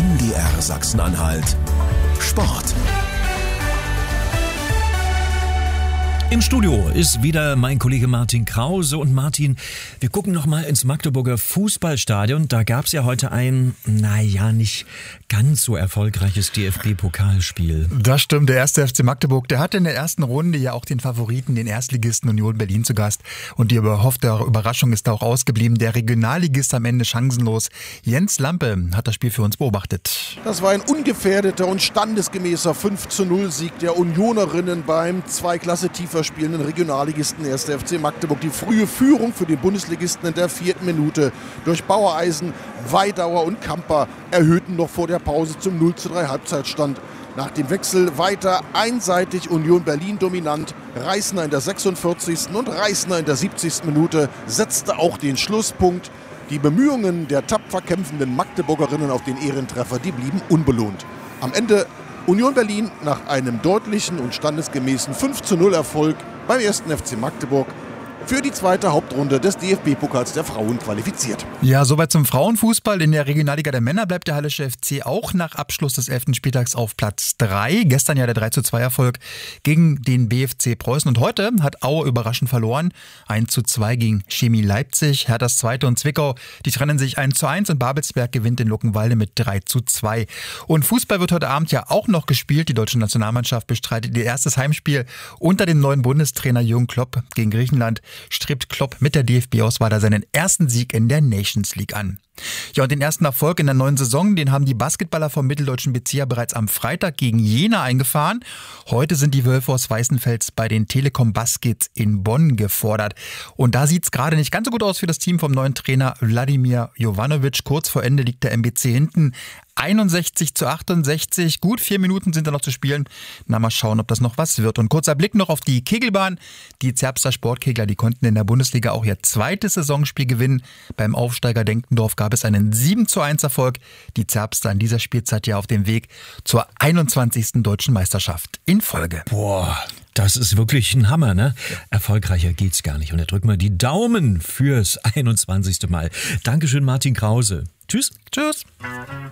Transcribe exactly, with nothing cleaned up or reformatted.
N D R Sachsen-Anhalt Sport. Im Studio ist wieder mein Kollege Martin Krause. Und Martin, wir gucken noch mal ins Magdeburger Fußballstadion. Da gab es ja heute ein, naja, nicht ganz so erfolgreiches D F B-Pokalspiel. Das stimmt, der erste F C Magdeburg, der hatte in der ersten Runde ja auch den Favoriten, den Erstligisten Union Berlin zu Gast. Und die überhoffte Überraschung ist da auch ausgeblieben. Der Regionalligist am Ende chancenlos. Jens Lampe hat das Spiel für uns beobachtet. Das war ein ungefährdeter und standesgemäßer fünf zu null Sieg der Unionerinnen beim zwei Klasse tiefer spielenden Regionalligisten erster F C Magdeburg. Die frühe Führung für den Bundesligisten in der vierten Minute durch Bauereisen, Weidauer und Kamper erhöhten noch vor der Pause zum null zu drei Halbzeitstand. Nach dem Wechsel weiter einseitig Union Berlin dominant. Reisner in der sechsundvierzigsten und Reisner in der siebzigsten Minute setzte auch den Schlusspunkt. Die Bemühungen der tapfer kämpfenden Magdeburgerinnen auf den Ehrentreffer, die blieben unbelohnt. Am Ende Union Berlin nach einem deutlichen und standesgemäßen fünf zu null Erfolg beim ersten F C Magdeburg für die zweite Hauptrunde des D F B-Pokals der Frauen qualifiziert. Ja, soweit zum Frauenfußball. In der Regionalliga der Männer bleibt der Hallische F C auch nach Abschluss des elften Spieltags auf Platz drei. Gestern ja der drei zu zwei Erfolg gegen den B F C Preußen. Und heute hat Aue überraschend verloren. eins zu zwei gegen Chemie Leipzig. Herthas Zweite und Zwickau, die trennen sich eins zu eins und Babelsberg gewinnt in Luckenwalde mit drei zu zwei. Und Fußball wird heute Abend ja auch noch gespielt. Die deutsche Nationalmannschaft bestreitet ihr erstes Heimspiel unter dem neuen Bundestrainer Jürgen Klopp gegen Griechenland. Strebt Klopp mit der D F B-Auswahl seinen ersten Sieg in der Nations League an. Ja, und den ersten Erfolg in der neuen Saison, den haben die Basketballer vom mitteldeutschen Bezirk bereits am Freitag gegen Jena eingefahren. Heute sind die Wölfe aus Weißenfels bei den Telekom Baskets in Bonn gefordert. Und da sieht es gerade nicht ganz so gut aus für das Team vom neuen Trainer Wladimir Jovanovic. Kurz vor Ende liegt der M B C hinten. einundsechzig zu achtundsechzig. Gut, vier Minuten sind da noch zu spielen. Na, mal schauen, ob das noch was wird. Und kurzer Blick noch auf die Kegelbahn. Die Zerbster Sportkegler, die konnten in der Bundesliga auch ihr zweites Saisonspiel gewinnen. Beim Aufsteiger Denkendorf gab es einen sieben zu eins Erfolg. Die Zerbster in dieser Spielzeit ja auf dem Weg zur einundzwanzigsten deutschen Meisterschaft in Folge. Boah, das ist wirklich ein Hammer, ne? Erfolgreicher geht's gar nicht. Und da drücken wir die Daumen fürs einundzwanzigste Mal. Dankeschön, Martin Krause. Tschüss. Tschüss.